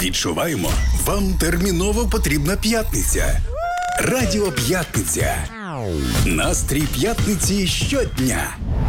Відчуваємо, вам терміново потрібна п'ятниця. Радіо П'ятниця. Настрій п'ятниці щодня.